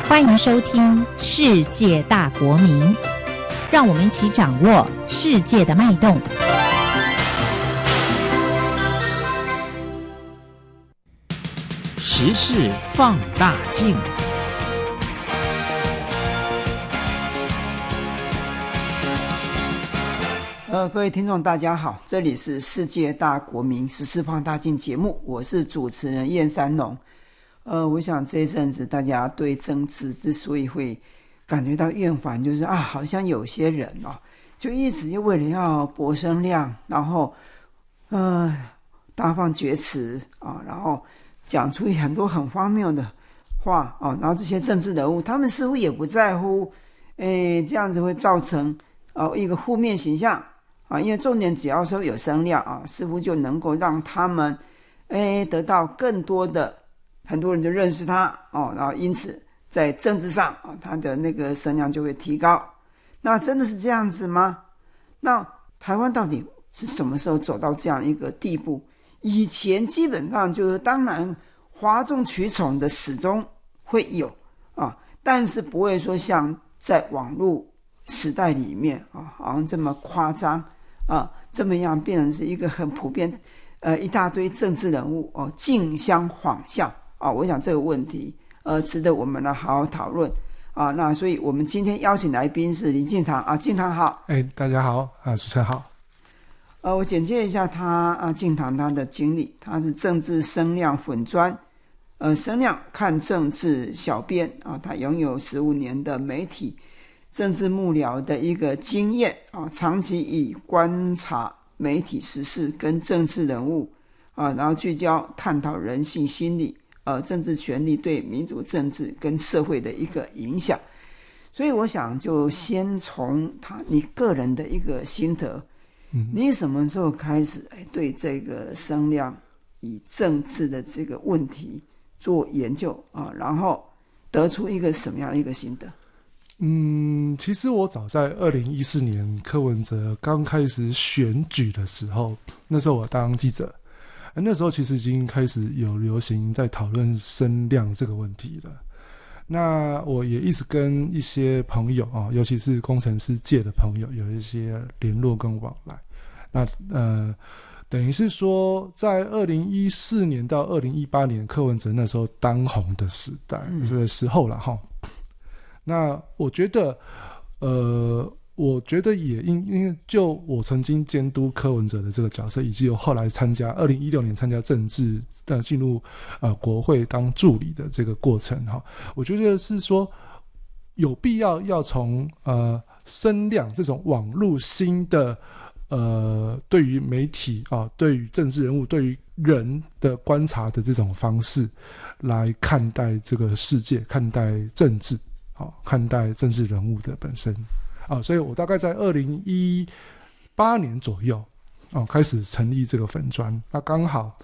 欢迎收听《世界大国民》，让我们一起掌握世界的脉动。 时事放大镜。 各位听众大家好，这里是世界大国民时事放大镜节目，我是主持人燕山龙。我想这一阵子大家对政治之所以会感觉到厌烦，就是好像有些人就一直为了要博声量，然后大放厥词然后讲出很多很荒谬的话然后这些政治人物他们似乎也不在乎这样子会造成一个负面形象因为重点只要说有声量似乎就能够让他们得到更多的很多人就认识他然后因此在政治上他的那个声量就会提高。那真的是这样子吗？那台湾到底是什么时候走到这样一个地步？以前基本上就是当然哗众取宠的始终会有但是不会说像在网络时代里面好像这么夸张这么样变成是一个很普遍一大堆政治人物竞相仿效我想这个问题值得我们来好好讨论那所以我们今天邀请来宾是林进堂进堂好。 大家好主持人好。 我简介一下他进堂他的经历，他是政治声量粉专声量看政治小编他拥有15年的媒体政治幕僚的一个经验长期以观察媒体时事跟政治人物然后聚焦探讨人性心理政治权力对民主政治跟社会的一个影响。所以我想就先从你个人的一个心得你什么时候开始对这个声量以政治的这个问题做研究然后得出一个什么样的一个心得？ 其实我早在2014年柯文哲刚开始选举的时候，那时候我当记者，那时候其实已经开始有流行在讨论声量这个问题了。那我也一直跟一些朋友尤其是工程师界的朋友有一些联络跟往来。那等于是说在2014年到2018年柯文哲那时候当红的时代的时候啦那我觉得也因为就我曾经监督柯文哲的这个角色，以及我后来2016年参加政治进入国会当助理的这个过程我觉得是说有必要从声量这种网络新的对于媒体对于政治人物对于人的观察的这种方式来看待这个世界，看待政治看待政治人物的本身所以我大概在2018年左右开始成立这个粉专。那刚好